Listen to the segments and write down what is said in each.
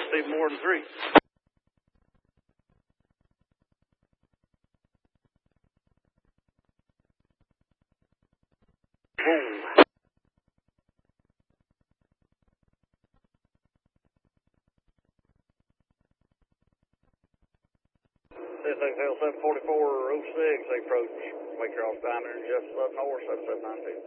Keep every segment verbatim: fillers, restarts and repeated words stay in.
must be more than three. Whoa. This X L seven forty-four oh six, approach, make your off diameter, just up north, seven seven nine two.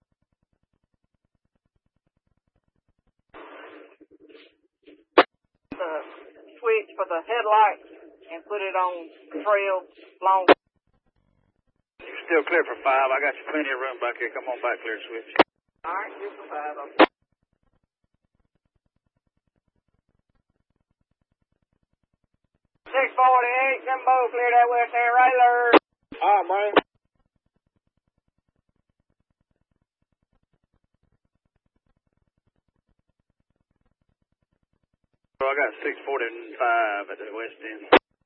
The switch for the headlights and put it on trail long. You're still clear for five. I got you plenty of room back here. Come on back, clear switch. All right, clear for five. six forty-eight, Jumbo, clear that west air railer. All right, man. So I got six forty-five at the west end.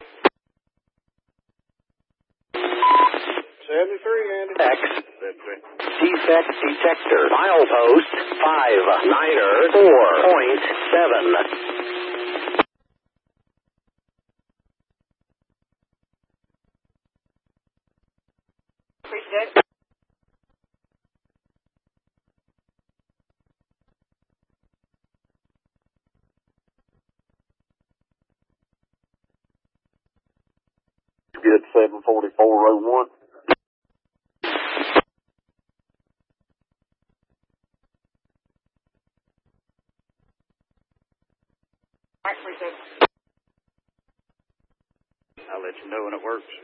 seventy-three, Andy. X. seventy-three. Defect detector. Milepost five niner four point seven. Appreciate it. Good seven forty-four oh one. I appreciate it. I'll let you know when it works.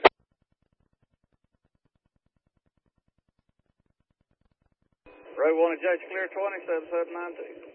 Road one, adjust clear twenty, seven seven nine two.